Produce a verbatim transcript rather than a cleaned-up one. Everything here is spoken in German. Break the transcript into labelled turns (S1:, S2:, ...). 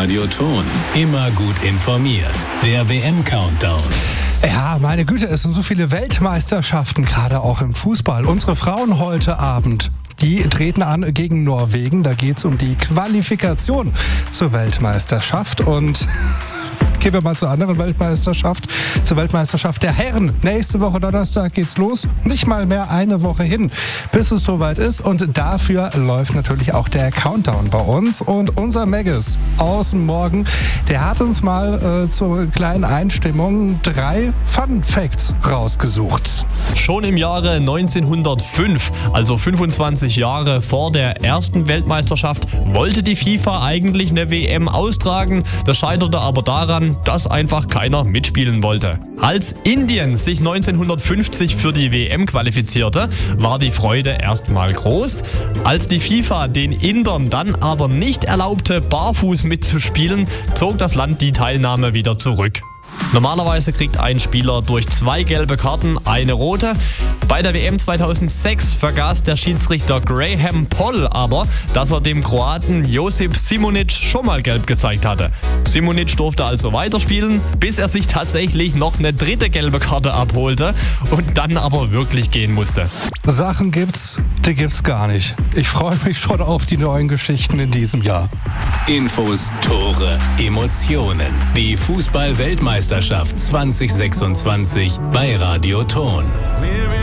S1: Radio Thon. Immer gut informiert. Der W M-Countdown.
S2: Ja, meine Güte, es sind so viele Weltmeisterschaften, gerade auch im Fußball. Unsere Frauen heute Abend, die treten an gegen Norwegen. Da geht es um die Qualifikation zur Weltmeisterschaft. Und gehen wir mal zur anderen Weltmeisterschaft, zur Weltmeisterschaft der Herren. Nächste Woche Donnerstag geht's los. Nicht mal mehr eine Woche hin, bis es soweit ist. Und dafür läuft natürlich auch der Countdown bei uns. Und unser Maggis aus dem Morgen, der hat uns mal äh, zur kleinen Einstimmung drei Fun Facts rausgesucht.
S3: Schon im Jahre neunzehnhundertfünf, also fünfundzwanzig Jahre vor der ersten Weltmeisterschaft, wollte die FIFA eigentlich eine W M austragen. Das scheiterte aber daran, dass einfach keiner mitspielen wollte. Als Indien sich neunzehnhundertfünfzig für die W M qualifizierte, war die Freude erstmal groß. Als die FIFA den Indern dann aber nicht erlaubte, barfuß mitzuspielen, zog das Land die Teilnahme wieder zurück. Normalerweise kriegt ein Spieler durch zwei gelbe Karten eine rote. Bei der W M zweitausendsechs vergaß der Schiedsrichter Graham Poll aber, dass er dem Kroaten Josip Simonic schon mal gelb gezeigt hatte. Simonic durfte also weiterspielen, bis er sich tatsächlich noch eine dritte gelbe Karte abholte und dann aber wirklich gehen musste.
S2: Sachen gibt's, die gibt's gar nicht. Ich freue mich schon auf die neuen Geschichten in diesem Jahr.
S1: Infos, Tore, Emotionen. Die Fußball-Weltmeisterschaft zwanzig sechsundzwanzig bei Radio Thon.